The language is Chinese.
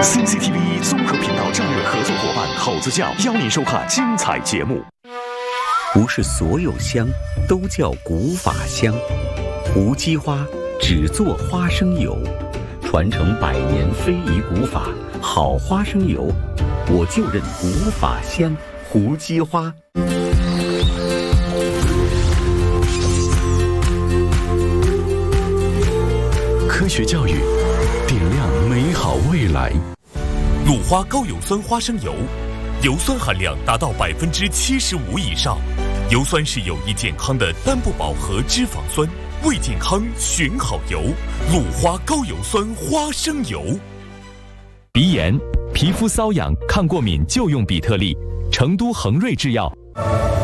CCTV 综合频道战略合作伙伴好子酱邀您收看精彩节目。 不是所有香都叫古法香，无机花只做花生油，传承100年非遗古法，好花生油，我就认古法香，胡姬花。 科学教育，点亮美好未来。 鲁花高油酸花生油，油酸含量达到75%以上，油酸是有益健康的单不饱和脂肪酸，为健康选好油。鲁花高油酸花生油。 鼻炎、皮肤瘙痒、抗过敏就用比特利，成都恒瑞制药。